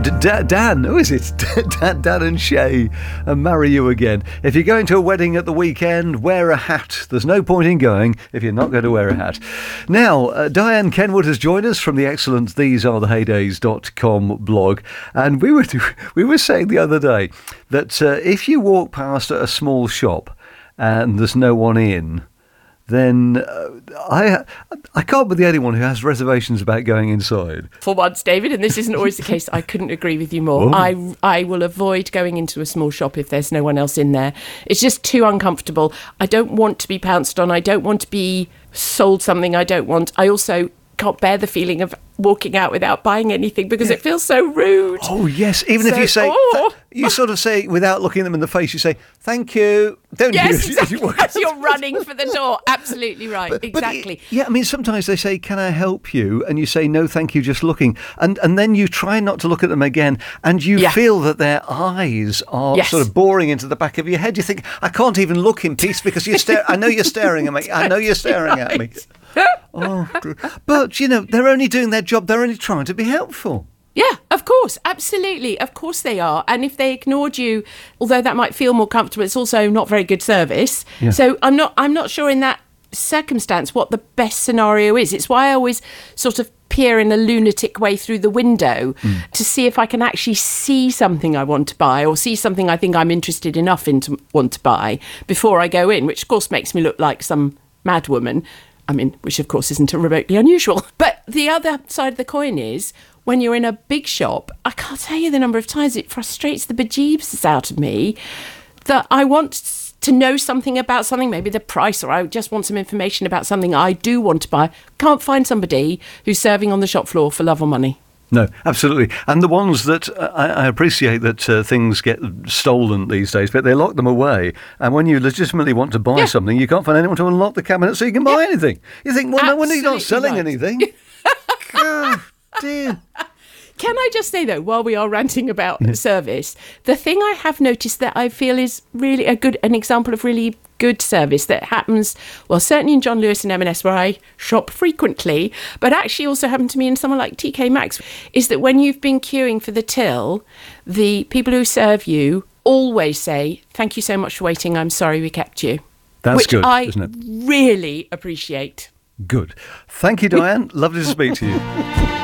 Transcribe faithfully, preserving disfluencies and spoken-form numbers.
D- D- Dan, who is it? Dan, Dan and Shay, and marry you again. If you're going to a wedding at the weekend, wear a hat. There's no point in going if you're not going to wear a hat. Now, uh, Diane Kenwood has joined us from the excellent these are the heydays dot com blog, and we were we were saying the other day that uh, if you walk past a small shop and there's no one in, then uh, I I can't be the only one who has reservations about going inside. For once, David, and this isn't always the case, I couldn't agree with you more. I, I will avoid going into a small shop if there's no one else in there. It's just too uncomfortable. I don't want to be pounced on. I don't want to be sold something I don't want. I also can't bear the feeling of walking out without buying anything because yeah. it feels so rude. Oh, yes. Even so, if you say, oh. th- you sort of say, without looking them in the face, you say, thank you. Don't yes, you? Exactly. You're running for the door. Absolutely right. But, exactly. But, yeah, I mean, sometimes they say, can I help you? And you say, no, thank you, just looking. And and then you try not to look at them again, and you yeah. feel that their eyes are yes. sort of boring into the back of your head. You think, I can't even look in peace because you stare. I know you're staring at me. I know you're staring right. at me. Oh, but, you know, they're only doing their job. They're only trying to be helpful. Yeah, of course. Absolutely. Of course they are. And if they ignored you, although that might feel more comfortable, it's also not very good service. Yeah. So I'm not I'm not sure in that circumstance what the best scenario is. It's why I always sort of peer in a lunatic way through the window mm. to see if I can actually see something I want to buy or see something I think I'm interested enough in to want to buy before I go in, which of course makes me look like some madwoman. I mean, which of course isn't remotely unusual. But the other side of the coin is when you're in a big shop, I can't tell you the number of times it frustrates the bejeebs out of me that I want to know something about something, maybe the price, or I just want some information about something I do want to buy. Can't find somebody who's serving on the shop floor for love or money. No, absolutely. And the ones that uh, I, I appreciate that uh, things get stolen these days, but they lock them away. And when you legitimately want to buy yeah. something, you can't find anyone to unlock the cabinet so you can buy yeah. anything. You think, well, absolutely no wonder you're not selling right. anything. Oh, dear. Can I just say, though, while we are ranting about yeah. service, the thing I have noticed that I feel is really a good, an example of really good service that happens, well, certainly in John Lewis and M and S, where I shop frequently, but actually also happened to me in someone like T K Maxx, is that when you've been queuing for the till, the people who serve you always say, thank you so much for waiting, I'm sorry we kept you. That's which good, I isn't it? really appreciate. Good. Thank you, Diane. Lovely to speak to you.